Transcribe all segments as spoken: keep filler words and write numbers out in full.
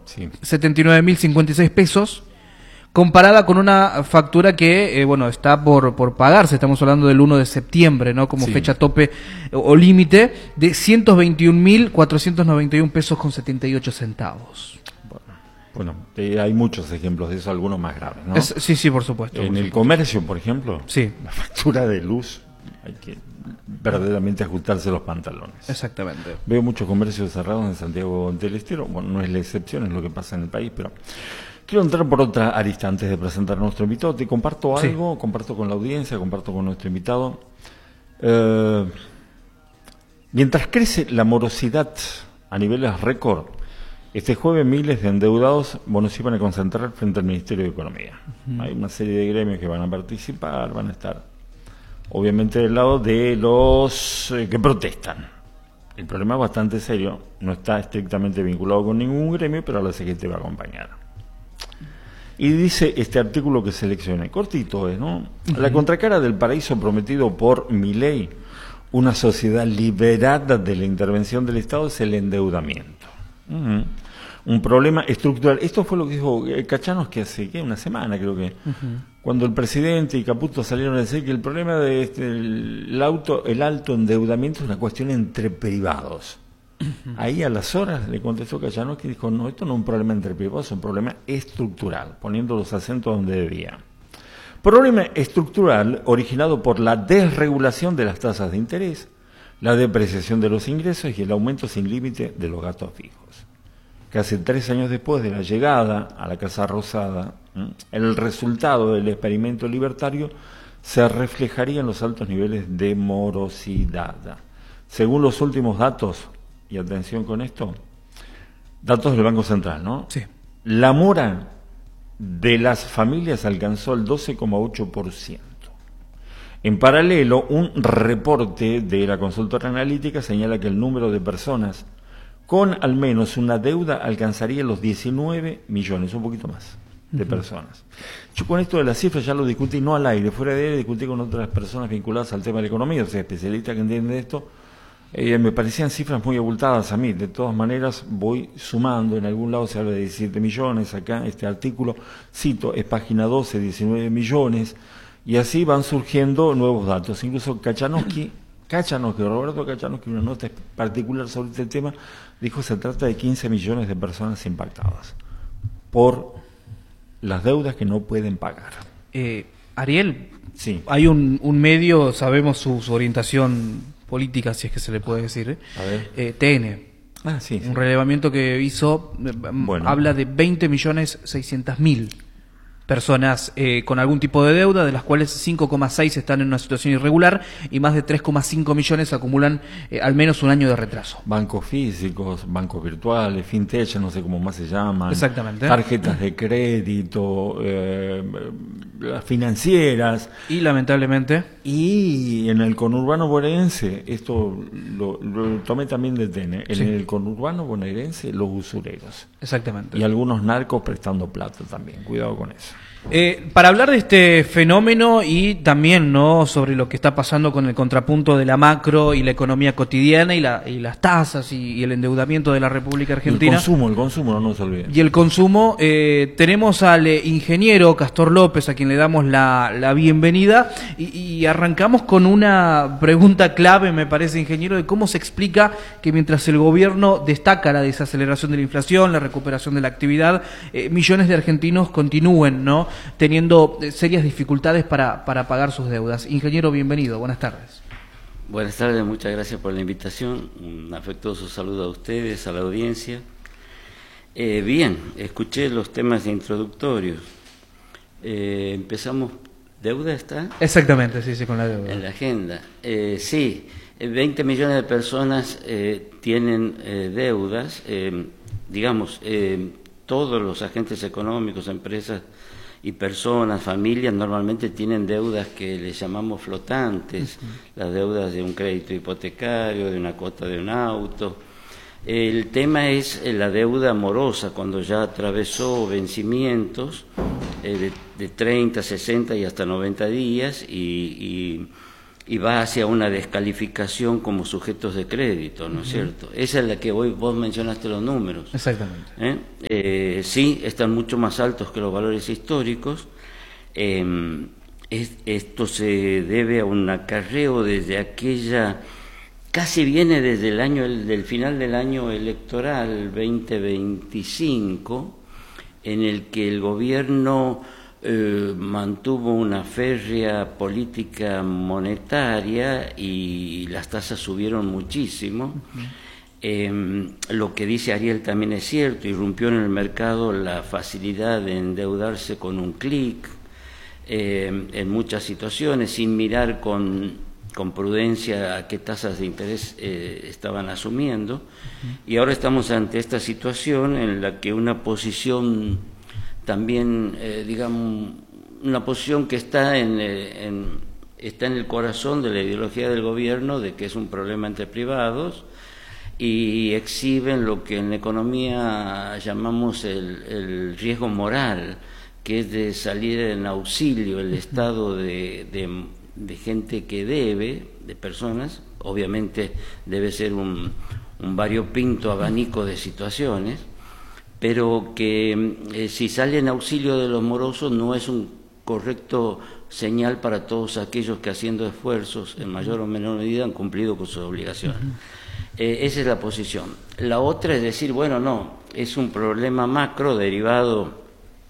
sí. setenta y nueve mil cincuenta y seis pesos, comparada con una factura que, eh, bueno, está por, por pagarse. Estamos hablando del uno de septiembre, ¿no? Como sí. fecha tope o, o límite, de ciento veintiún mil cuatrocientos noventa y un pesos con setenta y ocho centavos. Bueno, eh, hay muchos ejemplos de eso, algunos más graves, ¿no? Es, sí, sí, por supuesto. En por el supuesto. comercio, por ejemplo, sí. la factura de luz, hay que verdaderamente ajustarse los pantalones. Exactamente. Veo muchos comercios cerrados en Santiago del Estero. Bueno, no es la excepción, es lo que pasa en el país, pero quiero entrar por otra arista antes de presentar a nuestro invitado. Te comparto algo, sí. comparto con la audiencia, comparto con nuestro invitado. Eh, mientras crece la morosidad a niveles récord, este jueves miles de endeudados, bueno, se van a concentrar frente al Ministerio de Economía. Uh-huh. Hay una serie de gremios que van a participar, van a estar, obviamente, del lado de los eh, que protestan. El problema es bastante serio, no está estrictamente vinculado con ningún gremio, pero a la C G T va a acompañar. Y dice este artículo que seleccioné, cortito es, ¿no? Uh-huh. La contracara del paraíso prometido por Milei, una sociedad liberada de la intervención del Estado, es el endeudamiento. Uh-huh. Un problema estructural. Esto fue lo que dijo Cachanos que hace ¿qué? una semana, creo que, uh-huh. cuando el presidente y Caputo salieron a decir que el problema de este, el, auto, el alto endeudamiento es una cuestión entre privados. Uh-huh. Ahí a las horas le contestó Cachanos que dijo, no, esto no es un problema entre privados, es un problema estructural, poniendo los acentos donde debía. Problema estructural originado por la desregulación de las tasas de interés, la depreciación de los ingresos y el aumento sin límite de los gastos fijos. Casi tres años después de la llegada a la Casa Rosada, ¿eh? el resultado del experimento libertario se reflejaría en los altos niveles de morosidad. Según los últimos datos, y atención con esto, datos del Banco Central, ¿no? Sí. La mora de las familias alcanzó el doce coma ocho por ciento. En paralelo, un reporte de la consultora analítica señala que el número de personas con al menos una deuda alcanzaría los diecinueve millones, un poquito más, de uh-huh. personas. Yo con esto de las cifras ya lo discutí, no al aire, fuera de aire, discutí con otras personas vinculadas al tema de la economía, o sea, especialistas que entienden de esto, eh, me parecían cifras muy abultadas a mí. De todas maneras, voy sumando, en algún lado se habla de diecisiete millones, acá este artículo, cito, es página doce, diecinueve millones, y así van surgiendo nuevos datos. Incluso Kachanowski, Kachanowski, Roberto Kachanowski, una nota particular sobre este tema, dijo que se trata de quince millones de personas impactadas por las deudas que no pueden pagar. Eh, Ariel, sí. hay un, un medio, sabemos su, su orientación política, si es que se le puede decir, ¿eh? A ver. Eh, T N. Ah, sí, un sí. relevamiento que hizo, bueno. habla de veinte millones seiscientas mil personas eh, con algún tipo de deuda, de las cuales cinco coma seis están en una situación irregular y más de tres coma cinco millones acumulan eh, al menos un año de retraso. Bancos físicos, bancos virtuales, fintech, no sé cómo más se llaman. Exactamente. Tarjetas de crédito, eh, las financieras. Y lamentablemente. Y en el conurbano bonaerense, esto lo, lo tomé también de T N, en sí. el conurbano bonaerense los usureros. Exactamente. Y algunos narcos prestando plata también, cuidado con eso. Eh, para hablar de este fenómeno y también no sobre lo que está pasando con el contrapunto de la macro y la economía cotidiana y, la, y las tasas y, y el endeudamiento de la República Argentina. El consumo, el consumo, no nos olvidemos. Y el consumo, eh, tenemos al eh, ingeniero Castor López, a quien le damos la, la bienvenida, y, y arrancamos con una pregunta clave, me parece, ingeniero, de cómo se explica que mientras el gobierno destaca la desaceleración de la inflación, la recuperación de la actividad, eh, millones de argentinos continúen, ¿no?, teniendo serias dificultades para, para pagar sus deudas. Ingeniero, bienvenido, buenas tardes. Buenas tardes, muchas gracias por la invitación, un afectuoso saludo a ustedes, a la audiencia. Eh, bien, escuché los temas introductorios. Eh, empezamos, ¿deuda está? Exactamente, sí, sí, con la deuda. En la agenda. Eh, sí, veinte millones de personas eh, tienen eh, deudas, eh, digamos, eh, todos los agentes económicos, empresas y personas, familias, normalmente tienen deudas que les llamamos flotantes, uh-huh. las deudas de un crédito hipotecario, de una cuota de un auto. El tema es la deuda morosa, cuando ya atravesó vencimientos eh, de, de treinta, sesenta y hasta noventa días y, y y va hacia una descalificación como sujetos de crédito, ¿no es cierto? Esa es la que hoy vos mencionaste los números. Exactamente. ¿Eh? Eh, sí, están mucho más altos que los valores históricos. Eh, es, esto se debe a un acarreo desde aquella... Casi viene desde el año del final del año electoral veinte veinticinco, en el que el gobierno eh, mantuvo una férrea política monetaria y las tasas subieron muchísimo. Uh-huh. Eh, lo que dice Ariel también es cierto, irrumpió en el mercado la facilidad de endeudarse con un clic, eh, en muchas situaciones, sin mirar con... con prudencia a qué tasas de interés eh, estaban asumiendo, uh-huh. Y ahora estamos ante esta situación en la que una posición también, eh, digamos, una posición que está en, en, está en el corazón de la ideología del gobierno, de que es un problema entre privados, y exhiben lo que en economía llamamos el, el riesgo moral, que es de salir en auxilio el estado de... de de gente que debe, de personas, obviamente debe ser un, un variopinto abanico de situaciones, pero que eh, si sale en auxilio de los morosos no es un correcto señal para todos aquellos que haciendo esfuerzos en mayor o menor medida han cumplido con sus obligaciones. Eh, esa es la posición. La otra es decir, bueno, no, es un problema macro derivado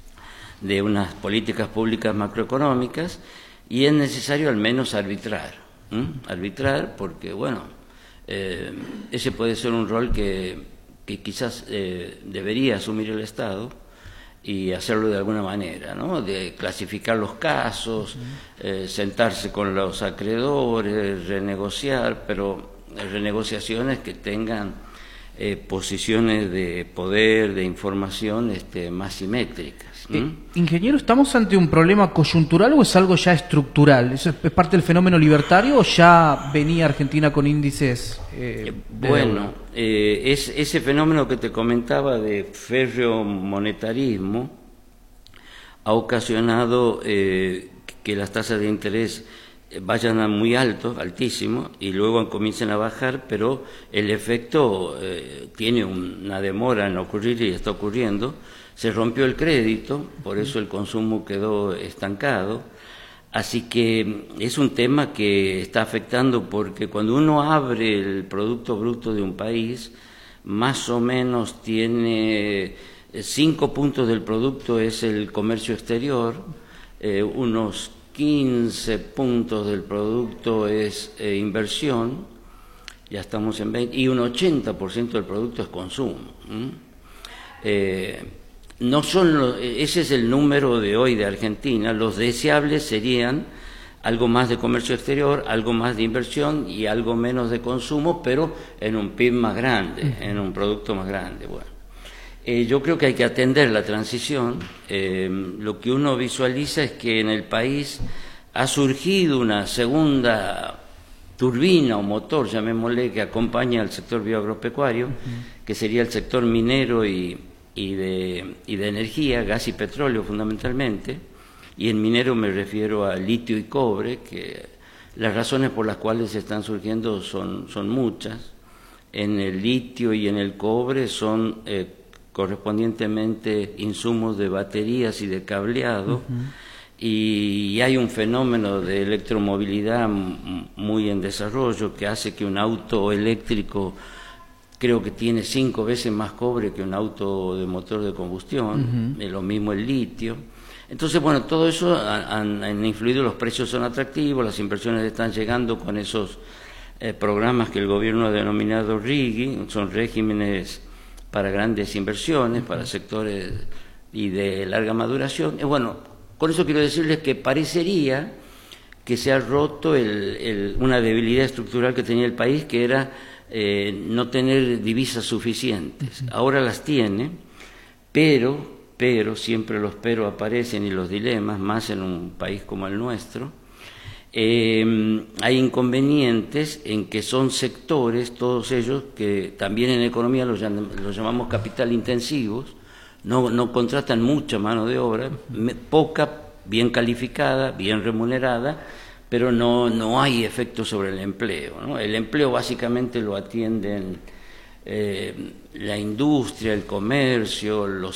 de unas políticas públicas macroeconómicas, y es necesario al menos arbitrar, ¿eh? arbitrar porque, bueno, eh, ese puede ser un rol que, que quizás eh, debería asumir el Estado y hacerlo de alguna manera, ¿no? De clasificar los casos, eh, sentarse con los acreedores, renegociar, pero renegociaciones que tengan eh, posiciones de poder, de información este, más simétricas. Eh, ingeniero, ¿estamos ante un problema coyuntural o es algo ya estructural? ¿Eso es, es parte del fenómeno libertario o ya venía Argentina con índices? Eh, bueno, eh, es ese fenómeno que te comentaba de férreo monetarismo ha ocasionado eh, que las tasas de interés vayan a muy altos, altísimos, y luego comiencen a bajar, pero el efecto eh, tiene una demora en ocurrir y está ocurriendo. Se rompió el crédito, por eso el consumo quedó estancado, así que es un tema que está afectando porque cuando uno abre el Producto Bruto de un país, más o menos tiene cinco puntos del producto es el comercio exterior, eh, unos quince puntos del producto es eh, inversión, ya estamos en veinte, y un ochenta por ciento del producto es consumo. ¿Mm? Eh, no son los, ese es el número de hoy de Argentina. Los deseables serían algo más de comercio exterior, algo más de inversión y algo menos de consumo, pero en un P I B más grande, en un producto más grande. Bueno, eh, yo creo que hay que atender la transición. Eh, lo que uno visualiza es que en el país ha surgido una segunda turbina o motor, llamémosle, que acompaña al sector bioagropecuario, uh-huh. que sería el sector minero y Y de, y de energía, gas y petróleo fundamentalmente, y en minero me refiero a litio y cobre, que las razones por las cuales están surgiendo son, son muchas. En el litio y en el cobre son eh, correspondientemente insumos de baterías y de cableado, uh-huh. y hay un fenómeno de electromovilidad muy en desarrollo que hace que un auto eléctrico creo que tiene cinco veces más cobre que un auto de motor de combustión, uh-huh. lo mismo el litio. Entonces, bueno, todo eso han, han influido, los precios son atractivos, las inversiones están llegando con esos eh, programas que el gobierno ha denominado R I G I, son regímenes para grandes inversiones, uh-huh. para sectores y de larga maduración. Y bueno, con eso quiero decirles que parecería que se ha roto el, el, una debilidad estructural que tenía el país, que era Eh, no tener divisas suficientes. Ahora las tiene, pero, pero, siempre los pero aparecen y los dilemas, más en un país como el nuestro. Eh, hay inconvenientes en que son sectores, todos ellos, que también en economía los, los llamamos capital intensivos, no, no contratan mucha mano de obra, me, poca, bien calificada, bien remunerada, pero no, no hay efecto sobre el empleo, ¿no? El empleo básicamente lo atienden eh, la industria, el comercio, los